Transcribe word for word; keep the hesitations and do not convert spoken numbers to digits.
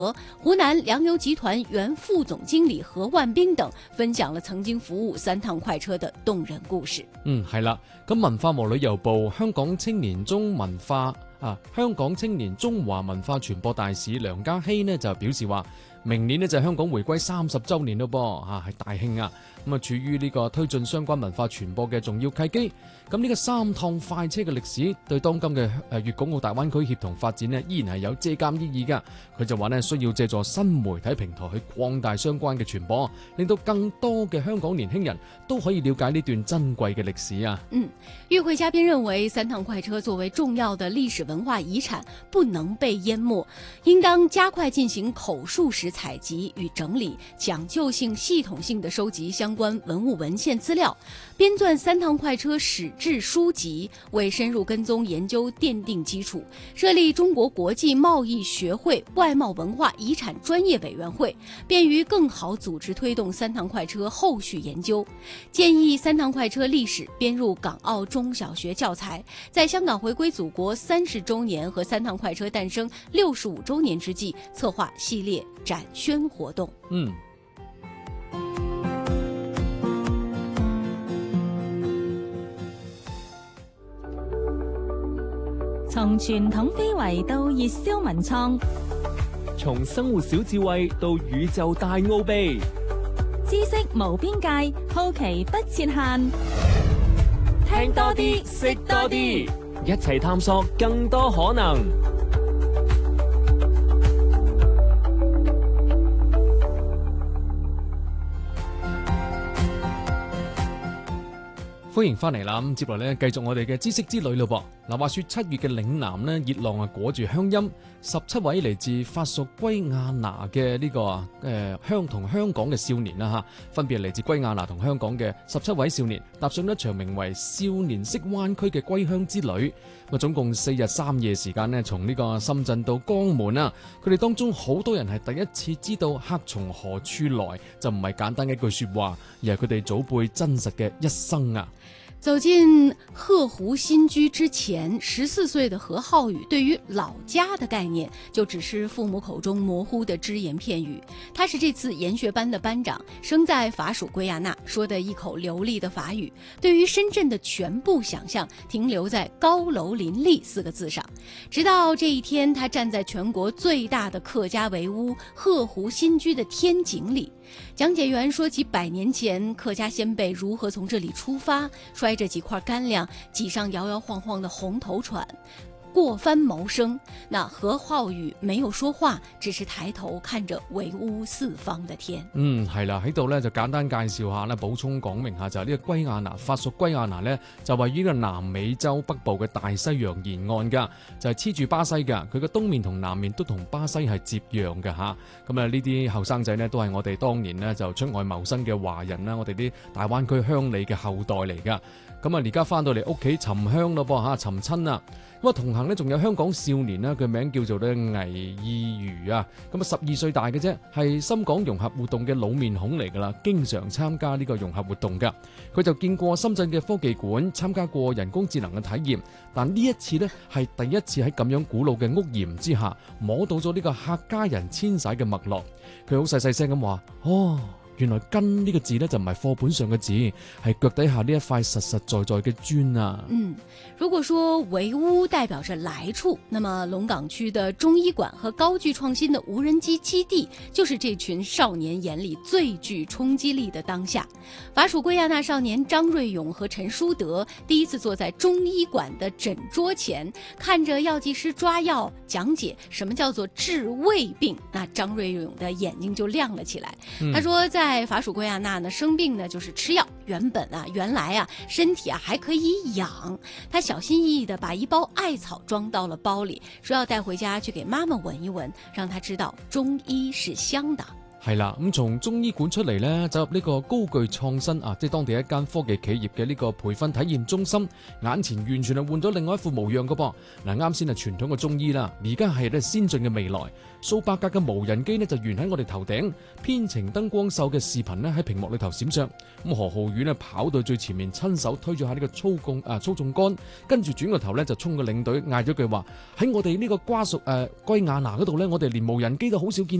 湖南粮油集團原副總經理何萬兵等分享了曾經服務三趟快車的動人故事。 嗯，係啦，咁文化和旅遊部香港青年中文化啊，香港青年中華文化傳播大使梁家希呢就表示話，明年呢就係香港回歸三十週年咯噃，嚇係大慶啊！咁啊，處於呢個推進相關文化傳播嘅重要契機。咁呢個三趟快車嘅歷史，對當今嘅誒粵港澳大灣區協同發展呢，依然係有借鑑意義㗎。佢就話呢，需要借助新媒體平台去擴大相關嘅傳播，令到更多嘅香港年輕人都可以了解呢段珍貴嘅歷史啊。 嗯，與會嘉賓認為，三趟快車作為重要的歷史文化遺產，不能被淹沒，應當加快進行口述史採集與整理，講究性、系統性的收集相關文物文獻資料，編撰三趟快車史志書籍，為深入跟蹤研究奠定基礎。設立中國國際貿易學會外貿文化遺產專業委員會，便於更好組織推動三趟快車後續研究。建議三趟快車歷史編入港澳中小學教材，在香港回歸祖國三十週年和三趟快車誕生六十五週年之際，策劃系列展宣活動。 嗯。 從傳統非遺到熱銷文創， 從生活小智慧到宇宙大奧秘， 知識無邊界，好奇不設限。 聽多啲，識多啲，一齊探索更多可能。 歡迎翻嚟啦！咁接落咧，繼續我哋嘅知識之旅咯噃。嗱，話說七月嘅嶺南呢，熱浪啊裹住鄉音，十七位嚟自法屬圭亞那嘅呢個誒香同香港嘅少年啦嚇，分別嚟自圭亞那同香港嘅十七位少年，踏上一場名為少年式灣區嘅歸鄉之旅。咁總共四日三夜時間呢，從呢個深圳到江門啊，佢哋當中好多人係第一次知道客從何處來，就唔係簡單一句説話，而係佢哋祖輩真實嘅一生啊！ 走進鶴湖新居之前，十四歲的何浩宇對於老家的概念就只是父母口中模糊的只言片語。他是這次研學班的班長，生在法屬圭亞那，說的一口流利的法語。對於深圳的全部想象停留在高樓林立四個字上。直到這一天，他站在全國最大的客家圍屋鶴湖新居的天井裏，講解員說起百年前客家先輩如何從這裏出發，摔着幾塊乾糧，擠上搖搖晃晃的紅頭船，過番謀生。那何浩宇沒有說話，只是抬頭看着圍屋四方的天。 嗯，係啦，喺度咧就簡單介紹下啦，補充講明下就係呢個圭亞那，法屬圭亞那咧就位於呢個南美洲北部嘅大西洋沿岸噶，就係黐住巴西噶，佢嘅東面同南面都同巴西係接壤嘅吓。咁啊呢啲後生仔呢，都係我哋當年呢就出外謀生嘅華人啦，我哋啲大灣區鄉里嘅後代嚟噶。咁啊而家翻到嚟屋企尋鄉咯噃吓，尋親啊！咁啊同行呢仲有香港少年啦，佢名叫做咧魏意如啊，咁啊十二歲大嘅啫，係深港融合活動嘅老面孔嚟噶啦，經常參加呢個融合活動噶。佢就見過深圳嘅科技館，參加過人工智能嘅體驗，但呢一次呢，係第一次喺咁樣古老嘅屋檐之下摸到咗呢個客家人遷徙嘅脈絡。佢好細細聲咁話：哦，原來根呢個字呢，就唔係課本上嘅字，係腳底下呢一塊實實在在嘅磚啊。 嗯，如果說圍屋代表着來處，那麼龍崗區的中醫館和高具創新的無人機基地，就是這群少年眼裏最具衝擊力的當下。法屬圭亞那少年張瑞勇和陳書德第一次坐在中醫館的診桌前，看着藥劑師抓藥講解什麼叫做治胃病，那張瑞勇的眼睛就亮了起來。嗯、他說在法屬圭亞那呢，生病呢就是吃藥，原本啊原來啊身體啊還可以養。他小心翼翼地把一包艾草裝到了包裏，說要帶回家去給媽媽聞一聞，讓她知道中醫是香的。 係啦，咁從中醫館出嚟呢，走入呢個高具創新啊，即係當地一間科技企業嘅呢個培訓體驗中心，眼前完全係換咗另外一副模樣噶噃。嗱，啱先係傳統嘅中醫啦，而家係咧先進嘅未來，數百架嘅無人機呢就懸喺我哋頭頂，編程燈光秀嘅視頻呢喺屏幕裏頭閃爍。咁何浩宇呢跑到最前面，親手推咗下呢個操控啊操縱桿，跟住轉個頭呢就衝個領隊嗌咗句話：喺我哋呢個瓜屬誒圭亞那嗰度呢，我哋連無人機都好少見。